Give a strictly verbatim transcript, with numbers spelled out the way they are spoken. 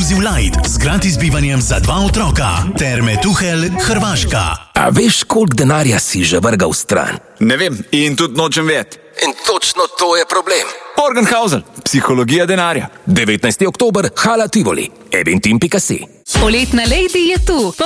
Inclusive Light z gratis bivanjem za dva otroka. Terme Tuhelj, Hrvaška. A veš, koliko denarja si že vrgal stran? Ne vem in tudi nočem vedeti. In točno to je problem. Morgenhausen, psihologija denarja. devetnajsti oktober, Hala Tivoli, eventim pika si. Poletna Lady je tu.